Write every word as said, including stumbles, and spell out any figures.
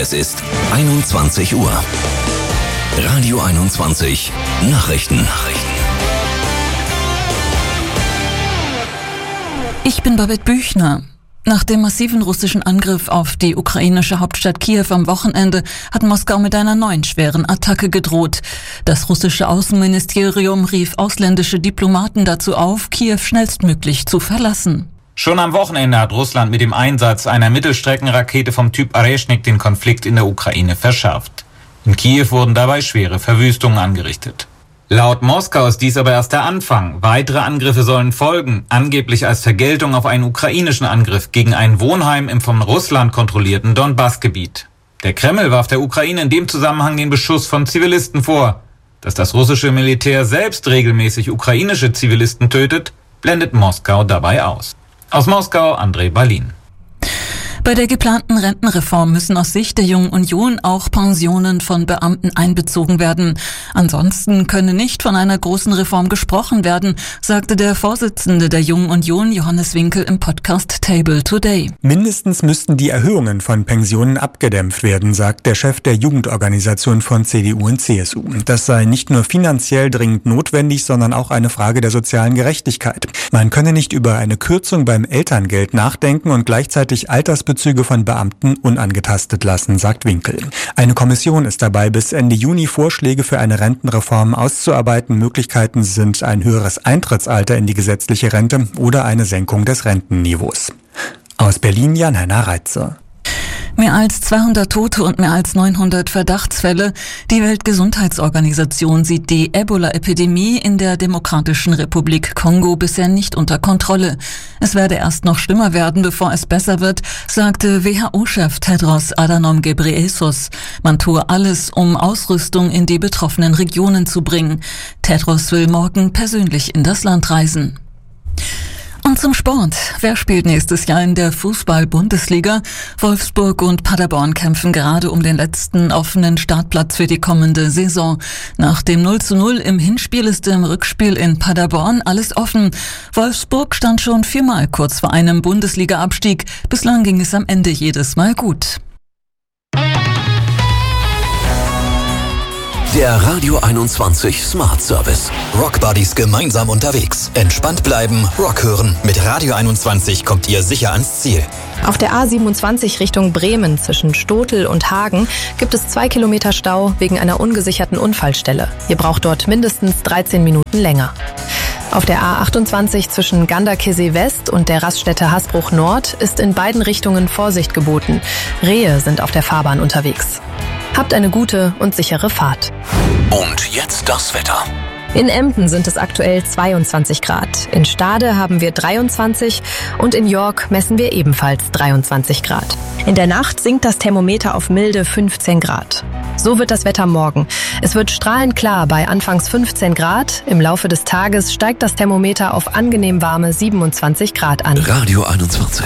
Es ist einundzwanzig Uhr. Radio einundzwanzig Nachrichten. Nachrichten. Ich bin Babette Büchner. Nach dem massiven russischen Angriff auf die ukrainische Hauptstadt Kiew am Wochenende hat Moskau mit einer neuen schweren Attacke gedroht. Das russische Außenministerium rief ausländische Diplomaten dazu auf, Kiew schnellstmöglich zu verlassen. Schon am Wochenende hat Russland mit dem Einsatz einer Mittelstreckenrakete vom Typ Areschnik den Konflikt in der Ukraine verschärft. In Kiew wurden dabei schwere Verwüstungen angerichtet. Laut Moskau ist dies aber erst der Anfang. Weitere Angriffe sollen folgen, angeblich als Vergeltung auf einen ukrainischen Angriff gegen ein Wohnheim im von Russland kontrollierten Donbass-Gebiet. Der Kreml warf der Ukraine in dem Zusammenhang den Beschuss von Zivilisten vor. Dass das russische Militär selbst regelmäßig ukrainische Zivilisten tötet, blendet Moskau dabei aus. Aus Moskau, André Balin. Bei der geplanten Rentenreform müssen aus Sicht der Jungen Union auch Pensionen von Beamten einbezogen werden. Ansonsten könne nicht von einer großen Reform gesprochen werden, sagte der Vorsitzende der Jungen Union, Johannes Winkel, im Podcast Table Today. Mindestens müssten die Erhöhungen von Pensionen abgedämpft werden, sagt der Chef der Jugendorganisation von C D U und C S U. Das sei nicht nur finanziell dringend notwendig, sondern auch eine Frage der sozialen Gerechtigkeit. Man könne nicht über eine Kürzung beim Elterngeld nachdenken und gleichzeitig Altersbezüge Bezüge von Beamten unangetastet lassen, sagt Winkel. Eine Kommission ist dabei, bis Ende Juni Vorschläge für eine Rentenreform auszuarbeiten. Möglichkeiten sind ein höheres Eintrittsalter in die gesetzliche Rente oder eine Senkung des Rentenniveaus. Aus Berlin Jan-Henner Reitzer. Mehr als zweihundert Tote und mehr als neunhundert Verdachtsfälle. Die Weltgesundheitsorganisation sieht die Ebola-Epidemie in der Demokratischen Republik Kongo bisher nicht unter Kontrolle. Es werde erst noch schlimmer werden, bevor es besser wird, sagte W H O-Chef Tedros Adhanom Ghebreyesus. Man tue alles, um Ausrüstung in die betroffenen Regionen zu bringen. Tedros will morgen persönlich in das Land reisen. Und zum Sport. Wer spielt nächstes Jahr in der Fußball-Bundesliga? Wolfsburg und Paderborn kämpfen gerade um den letzten offenen Startplatz für die kommende Saison. Nach dem null zu null im Hinspiel ist im Rückspiel in Paderborn alles offen. Wolfsburg stand schon viermal kurz vor einem Bundesliga-Abstieg. Bislang ging es am Ende jedes Mal gut. Der Radio einundzwanzig Smart Service. Rock Buddies gemeinsam unterwegs. Entspannt bleiben, Rock hören. Mit Radio einundzwanzig kommt ihr sicher ans Ziel. Auf der A siebenundzwanzig Richtung Bremen zwischen Stotel und Hagen gibt es zwei Kilometer Stau wegen einer ungesicherten Unfallstelle. Ihr braucht dort mindestens dreizehn Minuten länger. Auf der A achtundzwanzig zwischen Ganderkesee West und der Raststätte Hasbruch Nord ist in beiden Richtungen Vorsicht geboten. Rehe sind auf der Fahrbahn unterwegs. Habt eine gute und sichere Fahrt. Und jetzt das Wetter. In Emden sind es aktuell zweiundzwanzig Grad. In Stade haben wir dreiundzwanzig und in York messen wir ebenfalls dreiundzwanzig Grad. In der Nacht sinkt das Thermometer auf milde fünfzehn Grad. So wird das Wetter morgen. Es wird strahlend klar bei anfangs fünfzehn Grad. Im Laufe des Tages steigt das Thermometer auf angenehm warme siebenundzwanzig Grad an. Radio einundzwanzig.